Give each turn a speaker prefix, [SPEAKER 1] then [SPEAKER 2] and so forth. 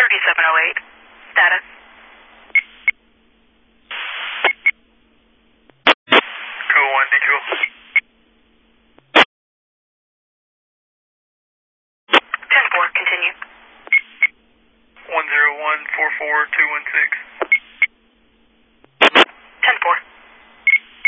[SPEAKER 1] 3708. Status.
[SPEAKER 2] Cool 1, Detroit.
[SPEAKER 1] 10-4, continue.
[SPEAKER 2] 101-44216.